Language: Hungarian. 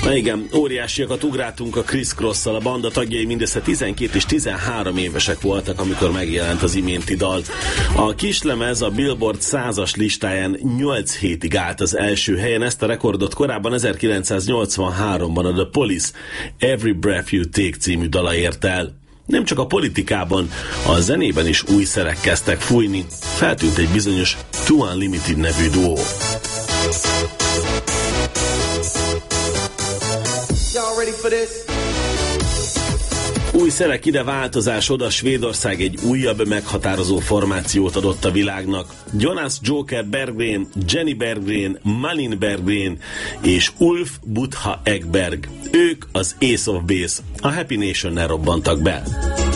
Na igen, óriásiakat ugráltunk a Criss Cross-szal, a banda tagjai mindössze 12 és 13 évesek voltak, amikor megjelent az iménti dal. A kislemez a Billboard 100-as listáján 8 hétig állt az első helyen, ezt a rekordot korábban 1983-ban a The Police Every Breath You Take című dala ért el. Nem csak a politikában, a zenében is új szerek kezdtek fújni. Feltűnt egy bizonyos Too Unlimited nevű duó. Új szerek ide, változás oda, Svédország egy újabb meghatározó formációt adott a világnak. Jonas Joker Berggren, Jenny Berggren, Malin Berggren és Ulf Butha Ekberg. Ők az Ace of Base, a Happy Nation-nel robbantak be.